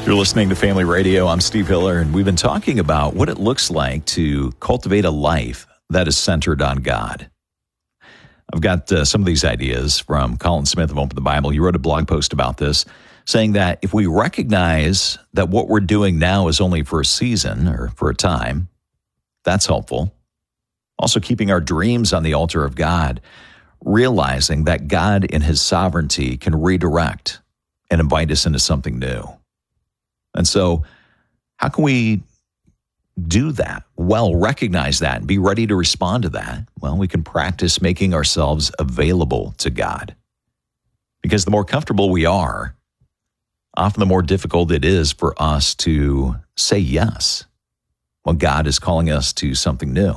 You're listening to Family Radio. I'm Steve Hiller, and we've been talking about what it looks like to cultivate a life that is centered on God. I've got some of these ideas from Colin Smith of Open the Bible. He wrote a blog post about this, saying that if we recognize that what we're doing now is only for a season or for a time, that's helpful. Also, keeping our dreams on the altar of God, realizing that God in His sovereignty can redirect and invite us into something new. And so, how can we do that? Well, recognize that and be ready to respond to that. Well, we can practice making ourselves available to God. Because the more comfortable we are, often the more difficult it is for us to say yes when God is calling us to something new.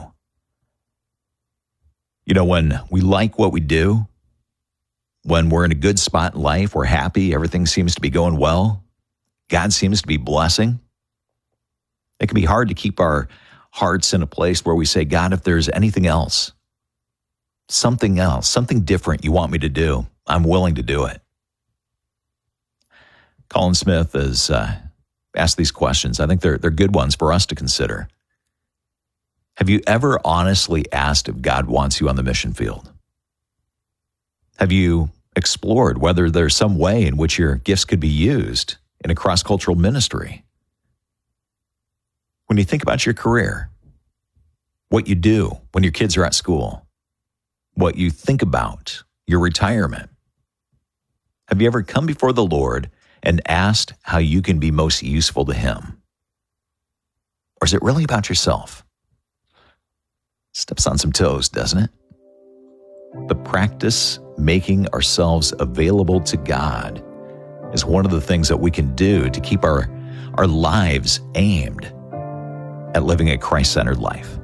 You know, when we like what we do, when we're in a good spot in life, we're happy, everything seems to be going well, God seems to be blessing, it can be hard to keep our hearts in a place where we say, God, if there's anything else, something different you want me to do, I'm willing to do it. Colin Smith has asked these questions. I think they're good ones for us to consider. Have you ever honestly asked if God wants you on the mission field? Have you explored whether there's some way in which your gifts could be used in a cross-cultural ministry? When you think about your career, what you do when your kids are at school, what you think about your retirement, have you ever come before the Lord and asked how you can be most useful to Him? Or is it really about yourself? Steps on some toes, doesn't it? But practice making ourselves available to God is one of the things that we can do to keep our lives aimed at living a Christ-centered life.